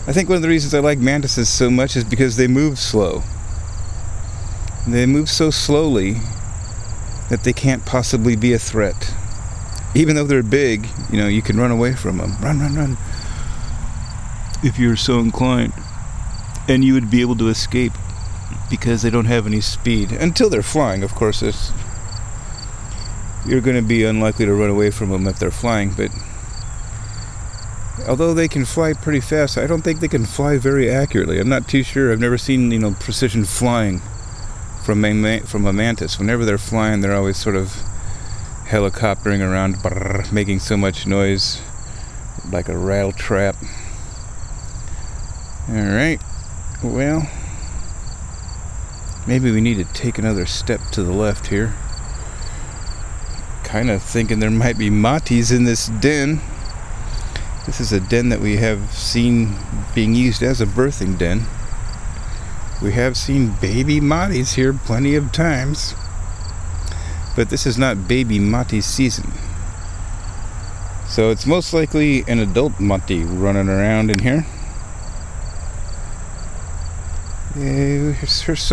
I think one of the reasons I like mantises so much is because they move slow. They move so slowly that they can't possibly be a threat. Even though they're big, you can run away from them. Run, run, run. If you're so inclined. And you would be able to escape because they don't have any speed. Until they're flying, of course. You're going to be unlikely to run away from them if they're flying, but although they can fly pretty fast, I don't think they can fly very accurately. I'm not too sure. I've never seen, precision flying from a mantis. Whenever they're flying, they're always sort of helicoptering around, making so much noise like a rattle trap. Alright, well, maybe we need to take another step to the left here. Kind of thinking there might be matis in this den. This is a den that we have seen being used as a birthing den. We have seen baby matis here plenty of times. But this is not baby mati season. So it's most likely an adult mati running around in here. Here's